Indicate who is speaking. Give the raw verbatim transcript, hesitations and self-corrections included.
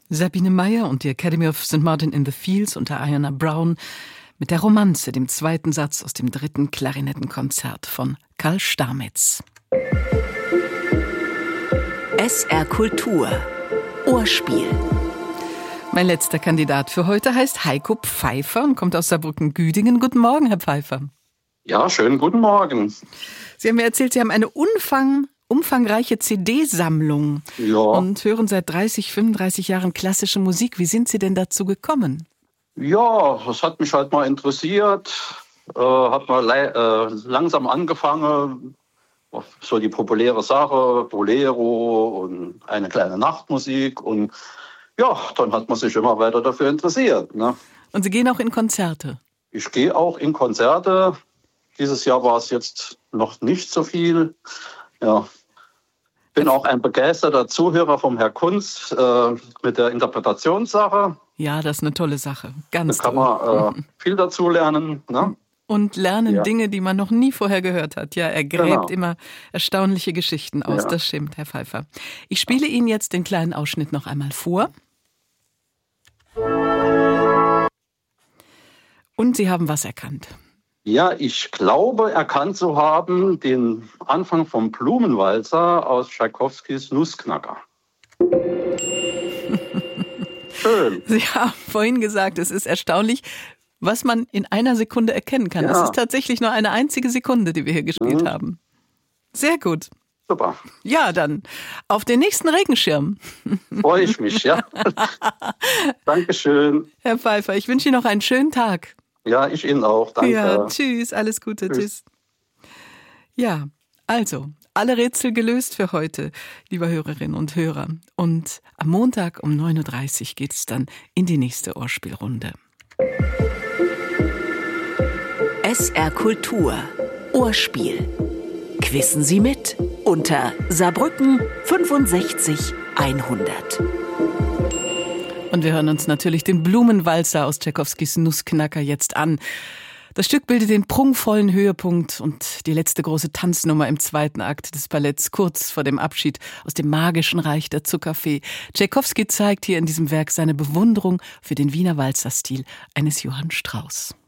Speaker 1: Sabine Meyer und die Academy of Saint Martin in the Fields unter Iona Brown mit der Romanze, dem zweiten Satz aus dem dritten Klarinettenkonzert von Karl Stamitz.
Speaker 2: S R Kultur Ohrspiel.
Speaker 1: Mein letzter Kandidat für heute heißt Heiko Pfeiffer und kommt aus Saarbrücken-Güdingen. Guten Morgen, Herr Pfeiffer.
Speaker 3: Ja, schönen guten Morgen.
Speaker 1: Sie haben mir erzählt, Sie haben eine Umfang, umfangreiche C D-Sammlung
Speaker 3: Ja.
Speaker 1: und hören seit dreißig, fünfunddreißig Jahren klassische Musik. Wie sind Sie denn dazu gekommen?
Speaker 3: Ja, das hat mich halt mal interessiert. Äh, hab mal le- äh, langsam angefangen, so die populäre Sache, Bolero und eine kleine Nachtmusik. Und ja, dann hat man sich immer weiter dafür interessiert. Ne?
Speaker 1: Und Sie gehen auch in Konzerte?
Speaker 3: Ich gehe auch in Konzerte. Dieses Jahr war es jetzt noch nicht so viel. Ja. Bin auch ein begeisterter Zuhörer vom Herr Kunz äh, mit der Interpretationssache.
Speaker 1: Ja, das ist eine tolle Sache. Ganz
Speaker 3: Da kann
Speaker 1: toll.
Speaker 3: man äh, viel dazu lernen. Ne?
Speaker 1: Und lernen
Speaker 3: Ja.
Speaker 1: Dinge, die man noch nie vorher gehört hat. Ja, er gräbt
Speaker 3: Genau.
Speaker 1: immer erstaunliche Geschichten aus.
Speaker 3: Ja.
Speaker 1: Das stimmt, Herr Pfeiffer. Ich spiele Ihnen jetzt den kleinen Ausschnitt noch einmal vor. Und Sie haben was erkannt.
Speaker 3: Ja, ich glaube, erkannt zu haben den Anfang vom Blumenwalzer aus Tschaikowskis Nussknacker. Schön.
Speaker 1: Sie haben vorhin gesagt, es ist erstaunlich, was man in einer Sekunde erkennen kann. Es
Speaker 3: Ja.
Speaker 1: ist tatsächlich nur eine einzige Sekunde, die wir hier gespielt
Speaker 3: Mhm.
Speaker 1: haben. Sehr gut.
Speaker 3: Super.
Speaker 1: Ja, dann auf den nächsten Regenschirm.
Speaker 3: Freue ich mich, ja. Dankeschön.
Speaker 1: Herr Pfeiffer, ich wünsche Ihnen noch einen schönen Tag.
Speaker 3: Ja, ich Ihnen auch. Danke.
Speaker 1: Ja, tschüss, alles Gute, tschüss.
Speaker 3: Tschüss.
Speaker 1: Ja, also, alle Rätsel gelöst für heute, liebe Hörerinnen und Hörer. Und am Montag um neun Uhr dreißig geht es dann in die nächste Ohrspielrunde.
Speaker 2: S R Kultur Ohrspiel. Quissen Sie mit unter Saarbrücken fünfundsechzig hundert.
Speaker 1: Und wir hören uns natürlich den Blumenwalzer aus Tschaikowskis Nussknacker jetzt an. Das Stück bildet den prunkvollen Höhepunkt und die letzte große Tanznummer im zweiten Akt des Balletts, kurz vor dem Abschied aus dem magischen Reich der Zuckerfee. Tschaikowski zeigt hier in diesem Werk seine Bewunderung für den Wiener Walzerstil eines Johann Strauss.